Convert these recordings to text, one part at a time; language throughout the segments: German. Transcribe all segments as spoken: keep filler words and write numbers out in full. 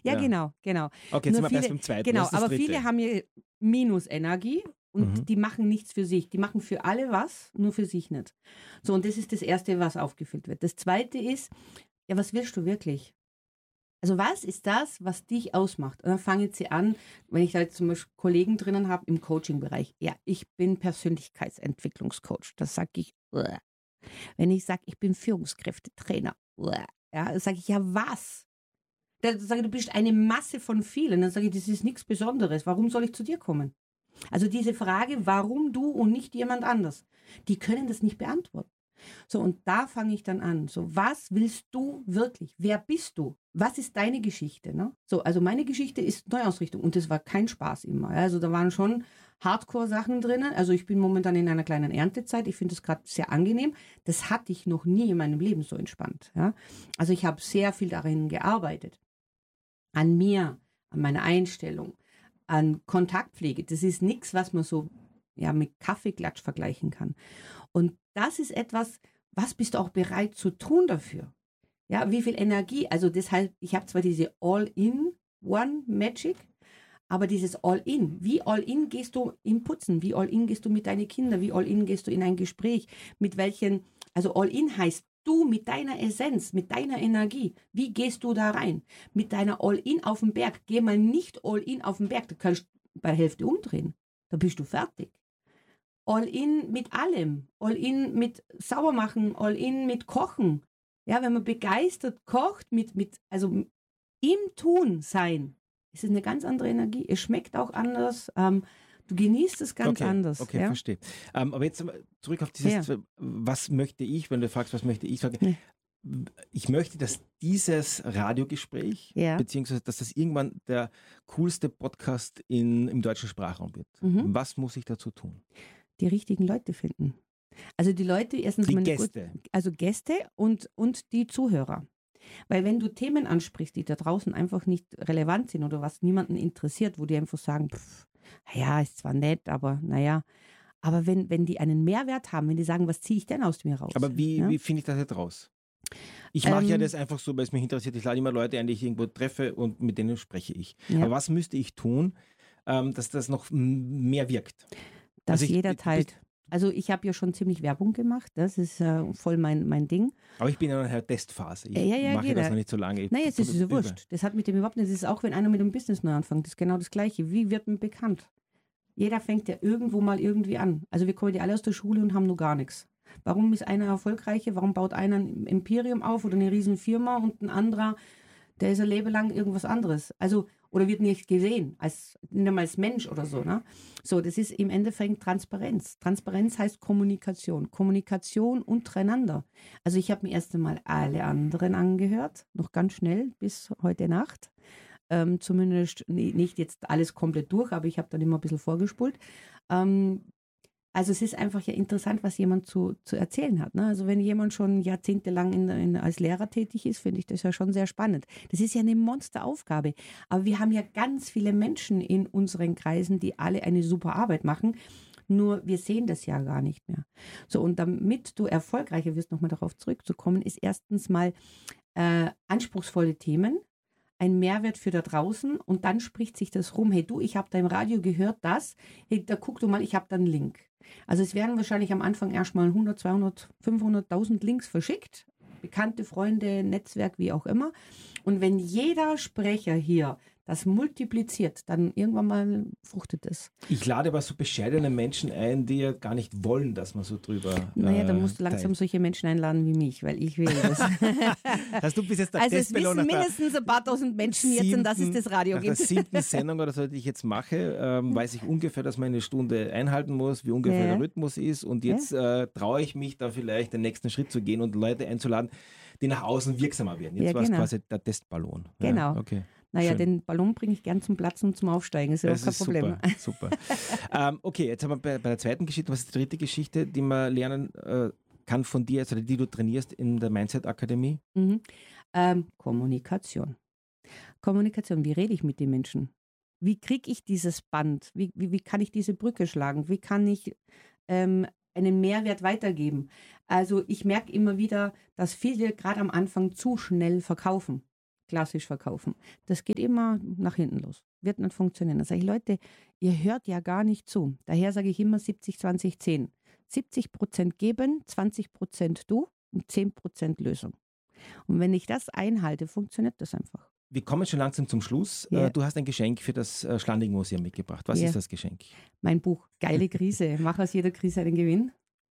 Ja, ja. genau, genau. Okay, jetzt Nur sind wir erst viele, beim zweiten. genau, Was ist das aber dritte? viele haben ja Minusenergie und Mhm. die machen nichts für sich. Die machen für alle was, nur für sich nicht. So, und das ist das Erste, was aufgefüllt wird. Das Zweite ist, ja, was willst du wirklich? Also was ist das, was dich ausmacht? Und dann fangen sie an, wenn ich da jetzt zum Beispiel Kollegen drinnen habe im Coaching-Bereich. Ja, ich bin Persönlichkeitsentwicklungscoach. Das sage ich. Uah. Wenn ich sage, ich bin Führungskräftetrainer. Uah. Ja, sage ich, ja was? Dann sage ich, du bist eine Masse von vielen. Dann sage ich, das ist nichts Besonderes. Warum soll ich zu dir kommen? Also diese Frage, warum du und nicht jemand anders, die können das nicht beantworten. So, und da fange ich dann an. So, was willst du wirklich? Wer bist du? Was ist deine Geschichte? Ne? So, also meine Geschichte ist Neuausrichtung und das war kein Spaß immer. Also da waren schon Hardcore-Sachen drinnen. Also ich bin momentan in einer kleinen Erntezeit. Ich finde es gerade sehr angenehm. Das hatte ich noch nie in meinem Leben so entspannt. Ja? Also ich habe sehr viel darin gearbeitet. An mir, an meiner Einstellung, an Kontaktpflege. Das ist nichts, was man so ja, mit Kaffeeklatsch vergleichen kann. Und das ist etwas, was bist du auch bereit zu tun dafür? Ja, wie viel Energie? Also deshalb, ich habe zwar diese All-in-One-Magic, aber dieses All-in, wie All-in gehst du im Putzen? Wie All-in gehst du mit deinen Kindern? Wie All-in gehst du in ein Gespräch? Mit welchen, also All-in heißt du mit deiner Essenz, mit deiner Energie. Wie gehst du da rein? Mit deiner All-in auf den Berg. Geh mal nicht All-in auf den Berg, da kannst du bei der Hälfte umdrehen. Da bist du fertig. All-in mit allem, All-in mit Saubermachen, All-in mit Kochen. Ja, wenn man begeistert kocht, mit, mit, also im Tun sein, ist es eine ganz andere Energie. Es schmeckt auch anders. Ähm, du genießt es ganz okay, anders. Okay, ja? verstehe. Ähm, aber jetzt zurück auf dieses, Ja. was möchte ich, wenn du fragst, was möchte ich, sage Ja. ich möchte, dass dieses Radiogespräch, Ja. beziehungsweise dass das irgendwann der coolste Podcast in, im deutschen Sprachraum wird. Mhm. Was muss ich dazu tun? Die richtigen Leute finden. Also die Leute, erstens Die mal eine Gäste. Gut, also Gäste und, und die Zuhörer. Weil wenn du Themen ansprichst, die da draußen einfach nicht relevant sind oder was niemanden interessiert, wo die einfach sagen, pff, ja, ist zwar nett, aber naja. Aber wenn, wenn die einen Mehrwert haben, wenn die sagen, was ziehe ich denn aus mir raus? Aber wie, ja? wie finde ich das jetzt raus? Ich mache Ähm, ja das einfach so, weil es mich interessiert. Ich lade immer Leute ein, die ich irgendwo treffe und mit denen spreche ich. Ja. Aber was müsste ich tun, ähm, dass das noch m- mehr wirkt? Dass Also ich- jeder du bist- teilt. Also ich habe ja schon ziemlich Werbung gemacht, das ist äh, voll mein, mein Ding. Aber ich bin ja noch in der Testphase. Ich Ja, ja, mache jeder. das noch nicht so lange. Ich Nein, es ist so übe. wurscht. Das hat mit dem überhaupt nicht. Das ist auch, wenn einer mit dem Business neu anfängt, das ist genau das Gleiche. Wie wird man bekannt? Jeder fängt ja irgendwo mal irgendwie an. Also wir kommen ja alle aus der Schule und haben nur gar nichts. Warum ist einer erfolgreicher? Warum baut einer ein Imperium auf oder eine riesen Firma und ein anderer, der ist ein Leben lang irgendwas anderes? Also, oder wird nicht gesehen, als, nicht einmal als Mensch oder so. Ne? So, das ist im Endeffekt Transparenz. Transparenz heißt Kommunikation. Kommunikation untereinander. Also ich habe mir erst einmal alle anderen angehört, noch ganz schnell bis heute Nacht. Ähm, zumindest nicht jetzt alles komplett durch, aber ich habe dann immer ein bisschen vorgespult. Ähm, also es ist einfach ja interessant, was jemand zu, zu erzählen hat. Ne? Also wenn jemand schon jahrzehntelang in, in, als Lehrer tätig ist, finde ich das ja schon sehr spannend. Das ist ja eine Monsteraufgabe. Aber wir haben ja ganz viele Menschen in unseren Kreisen, die alle eine super Arbeit machen. Nur wir sehen das ja gar nicht mehr. So, und damit du erfolgreicher wirst, nochmal darauf zurückzukommen, ist erstens mal äh, anspruchsvolle Themen, ein Mehrwert für da draußen und dann spricht sich das rum. Hey du, ich habe da im Radio gehört, das. Hey, da guck du mal, ich habe da einen Link. Also es werden wahrscheinlich am Anfang erstmal hundert, zweihundert, fünfhunderttausend Links verschickt. Bekannte Freunde, Netzwerk, wie auch immer. Und wenn jeder Sprecher hier das multipliziert, dann irgendwann mal fruchtet es. Ich lade aber so bescheidene Menschen ein, die ja gar nicht wollen, dass man so drüber Naja, äh, dann musst du langsam teilt. solche Menschen einladen wie mich, weil ich will das. Also du bist jetzt der Also es Testballon wissen nach der mindestens ein paar tausend Menschen jetzt, und dass es das Radio nach der gibt. siebten Sendung oder so, die ich jetzt mache, ähm, weiß ich ungefähr, dass man eine Stunde einhalten muss, wie ungefähr Ja. der Rhythmus ist. Und jetzt äh, traue ich mich da vielleicht den nächsten Schritt zu gehen und Leute einzuladen, die nach außen wirksamer werden. Jetzt Ja, war es genau. quasi der Testballon. Genau. Ja, okay. Naja, Schön. den Ballon bringe ich gern zum Platzen und zum Aufsteigen. Ist ja auch Das kein ist Problem. super. super. ähm, okay, jetzt haben wir bei, bei der zweiten Geschichte, was ist die dritte Geschichte, die man lernen äh, kann von dir, also die du trainierst in der Mindset Akademie? Mhm. Ähm, Kommunikation. Kommunikation, wie rede ich mit den Menschen? Wie kriege ich dieses Band? Wie, wie, wie kann ich diese Brücke schlagen? Wie kann ich ähm, einen Mehrwert weitergeben? Also ich merke immer wieder, dass viele gerade am Anfang zu schnell verkaufen. klassisch verkaufen. Das geht immer nach hinten los. Wird nicht funktionieren. Da sage ich, Leute, ihr hört ja gar nicht zu. Daher sage ich immer siebzig, zwanzig, zehn. siebzig Prozent geben, zwanzig Prozent du und zehn Prozent Lösung. Und wenn ich das einhalte, funktioniert das einfach. Wir kommen schon langsam zum Schluss. Ja. Du hast ein Geschenk für das Schlanding-Museum mitgebracht. Was Ja. ist das Geschenk? Mein Buch, Geile Krise. Mach aus jeder Krise einen Gewinn.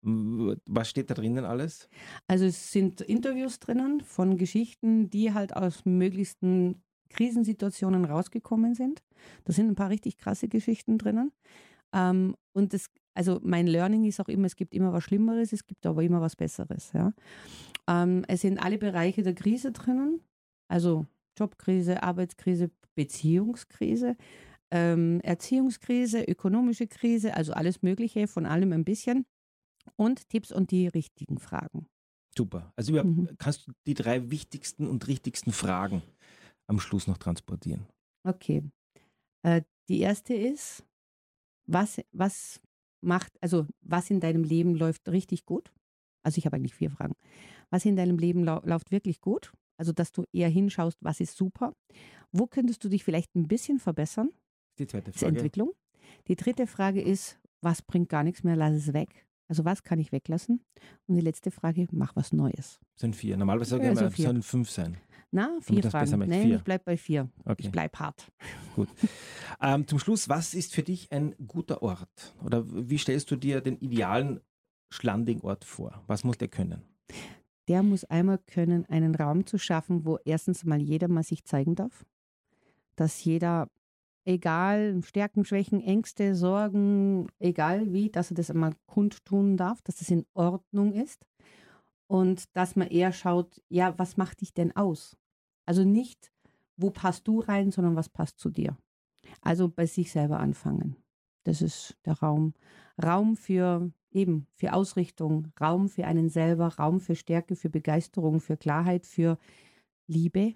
Was steht da drinnen alles? Also es sind Interviews drinnen von Geschichten, die halt aus möglichsten Krisensituationen rausgekommen sind. Da sind ein paar richtig krasse Geschichten drinnen. Ähm, und das, also mein Learning ist auch immer, es gibt immer was Schlimmeres, es gibt aber immer was Besseres. Ja. Ähm, es sind alle Bereiche der Krise drinnen, also Jobkrise, Arbeitskrise, Beziehungskrise, ähm, Erziehungskrise, ökonomische Krise, also alles Mögliche, von allem ein bisschen. Und Tipps und die richtigen Fragen. Super. Also über, Mhm. kannst du die drei wichtigsten und richtigsten Fragen am Schluss noch transportieren? Okay. Äh, die erste ist, was, was macht, also was in deinem Leben läuft richtig gut? Also ich habe eigentlich vier Fragen. Was in deinem Leben lau läuft wirklich gut? Also dass du eher hinschaust, was ist super? Wo könntest du dich vielleicht ein bisschen verbessern? Die zweite Das ist Frage. Entwicklung. Die dritte Frage ist, was bringt gar nichts mehr? Lass es weg. Also was kann ich weglassen? Und die letzte Frage, mach was Neues. Das sind vier. Normalerweise Ja, sagen wir, so es vier. sollen fünf sein. Na, vier das besser Fragen. merkt, Nein, vier. ich bleibe bei vier. Okay. Ich bleibe hart. Gut. Ähm, zum Schluss, was ist für dich ein guter Ort? Oder wie stellst du dir den idealen Schlanding-Ort vor? Was muss der können? Der muss einmal können, einen Raum zu schaffen, wo erstens mal jeder mal sich zeigen darf. Dass jeder, egal, Stärken, Schwächen, Ängste, Sorgen, egal wie, dass er das einmal kundtun darf, dass das in Ordnung ist. Und dass man eher schaut, ja, was macht dich denn aus? Also nicht, wo passt du rein, sondern was passt zu dir. Also bei sich selber anfangen. Das ist der Raum. Raum für eben, für Ausrichtung, Raum für einen selber, Raum für Stärke, für Begeisterung, für Klarheit, für Liebe,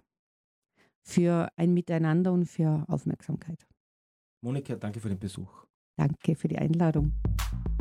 für ein Miteinander und für Aufmerksamkeit. Monika, danke für den Besuch. Danke für die Einladung.